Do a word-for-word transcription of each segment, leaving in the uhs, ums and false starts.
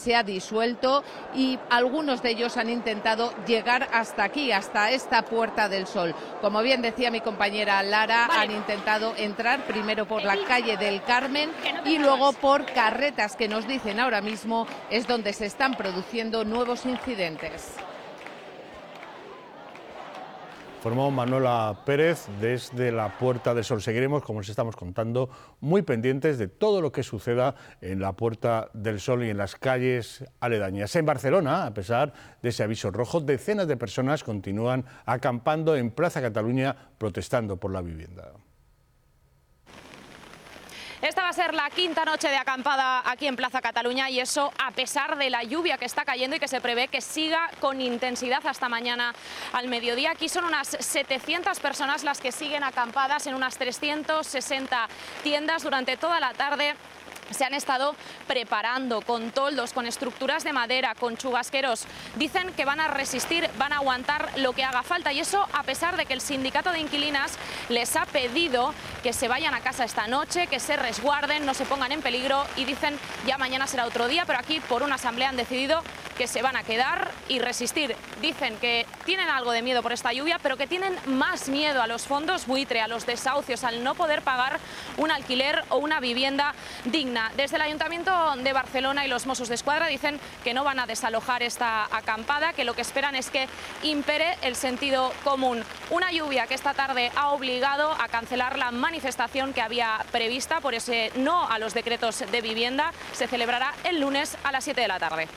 se ha disuelto y algunos de ellos han intentado llegar hasta aquí, hasta esta Puerta del Sol. Como bien decía mi compañera Lara, vale. han intentado entrar primero por la calle del Carmen y luego por Carretas, que nos dicen ahora mismo es donde se están produciendo nuevos incidentes. Formó Manuela Pérez desde la Puerta del Sol. Seguiremos, como les estamos contando, muy pendientes de todo lo que suceda en la Puerta del Sol y en las calles aledañas. En Barcelona, a pesar de ese aviso rojo, decenas de personas continúan acampando en Plaza Cataluña protestando por la vivienda. Esta va a ser la quinta noche de acampada aquí en Plaza Cataluña y eso a pesar de la lluvia que está cayendo y que se prevé que siga con intensidad hasta mañana al mediodía. Aquí son unas setecientas personas las que siguen acampadas en unas trescientas sesenta tiendas durante toda la tarde. Se han estado preparando con toldos, con estructuras de madera, con chubasqueros. Dicen que van a resistir, van a aguantar lo que haga falta y eso a pesar de que el sindicato de inquilinas les ha pedido que se vayan a casa esta noche, que se resguarden, no se pongan en peligro y dicen ya mañana será otro día, pero aquí por una asamblea han decidido que se van a quedar y resistir. Dicen que tienen algo de miedo por esta lluvia, pero que tienen más miedo a los fondos buitre, a los desahucios, al no poder pagar un alquiler o una vivienda digna. Desde el Ayuntamiento de Barcelona y los Mossos d'Esquadra dicen que no van a desalojar esta acampada, que lo que esperan es que impere el sentido común. Una lluvia que esta tarde ha obligado a cancelar la manifestación que había prevista por ese no a los decretos de vivienda. Se celebrará el lunes a las siete de la tarde.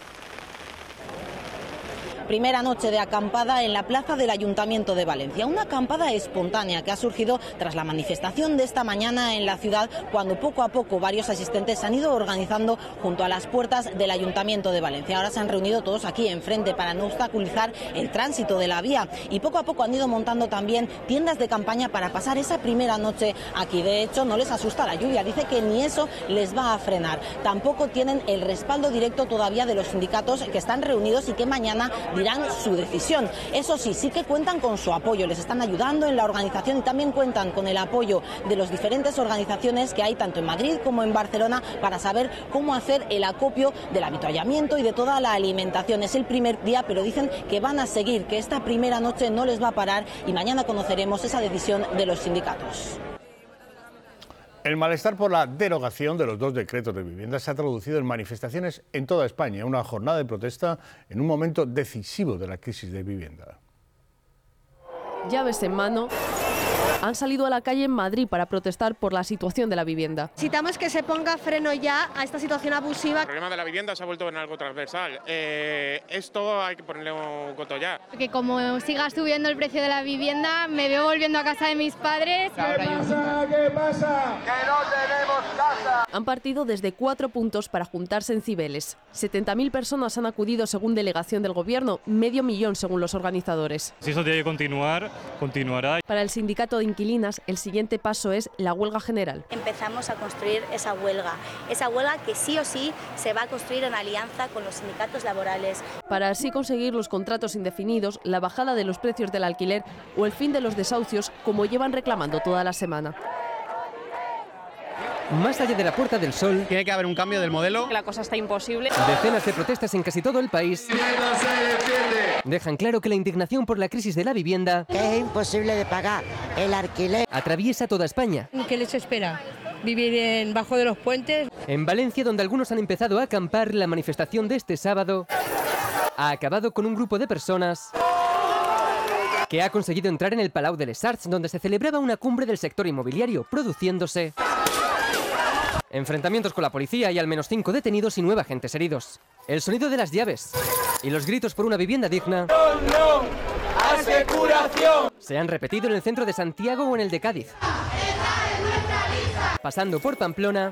Primera noche de acampada en la plaza del Ayuntamiento de Valencia. Una acampada espontánea que ha surgido tras la manifestación de esta mañana en la ciudad, cuando poco a poco varios asistentes se han ido organizando junto a las puertas del Ayuntamiento de Valencia. Ahora se han reunido todos aquí enfrente para no obstaculizar el tránsito de la vía y poco a poco han ido montando también tiendas de campaña para pasar esa primera noche aquí. De hecho, no les asusta la lluvia, dice que ni eso les va a frenar. Tampoco tienen el respaldo directo todavía de los sindicatos que están reunidos y que mañana dirán su decisión. Eso sí, sí que cuentan con su apoyo, les están ayudando en la organización y también cuentan con el apoyo de las diferentes organizaciones que hay tanto en Madrid como en Barcelona para saber cómo hacer el acopio del avituallamiento y de toda la alimentación. Es el primer día, pero dicen que van a seguir, que esta primera noche no les va a parar y mañana conoceremos esa decisión de los sindicatos. El malestar por la derogación de los dos decretos de vivienda se ha traducido en manifestaciones en toda España, una jornada de protesta en un momento decisivo de la crisis de vivienda. Llaves en mano, han salido a la calle en Madrid para protestar por la situación de la vivienda. Necesitamos que se ponga freno ya a esta situación abusiva. El problema de la vivienda se ha vuelto en algo transversal. Eh, esto hay que ponerle un coto ya. Que como siga subiendo el precio de la vivienda, me veo volviendo a casa de mis padres. ¿Qué pasa? ¿Qué pasa? ¡Que no tenemos casa! Han partido desde cuatro puntos para juntarse en Cibeles. setenta mil personas han acudido según delegación del Gobierno, medio millón según los organizadores. Si eso tiene que continuar, continuará. Para el sindicato de inquilinas, el siguiente paso es la huelga general. Empezamos a construir esa huelga, esa huelga que sí o sí se va a construir en alianza con los sindicatos laborales. Para así conseguir los contratos indefinidos, la bajada de los precios del alquiler o el fin de los desahucios, como llevan reclamando toda la semana. Más allá de la Puerta del Sol, tiene que haber un cambio del modelo. La cosa está imposible. Decenas de protestas en casi todo el país dejan claro que la indignación por la crisis de la vivienda, que es imposible de pagar el alquiler, atraviesa toda España. ¿Qué les espera? ¿Vivir en bajo de los puentes? En Valencia, donde algunos han empezado a acampar, la manifestación de este sábado ha acabado con un grupo de personas que ha conseguido entrar en el Palau de les Arts, donde se celebraba una cumbre del sector inmobiliario, produciéndose enfrentamientos con la policía y al menos cinco detenidos y nueve agentes heridos. El sonido de las llaves y los gritos por una vivienda digna ¡No, no! ¡A especulación! Se han repetido en el centro de Santiago o en el de Cádiz, pasando por Pamplona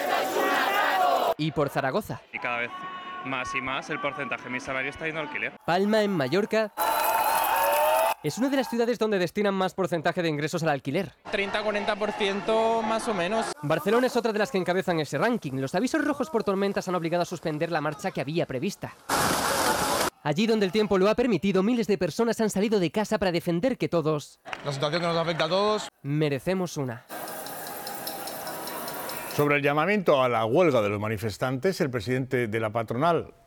y por Zaragoza. Y cada vez más y más el porcentaje de mi salario está yendo al alquiler. Palma, en Mallorca, es una de las ciudades donde destinan más porcentaje de ingresos al alquiler. treinta a cuarenta por ciento más o menos. Barcelona es otra de las que encabezan ese ranking. Los avisos rojos por tormentas han obligado a suspender la marcha que había prevista. Allí donde el tiempo lo ha permitido, miles de personas han salido de casa para defender que todos, la situación que nos afecta a todos, merecemos una. Sobre el llamamiento a la huelga de los manifestantes, el presidente de la patronal,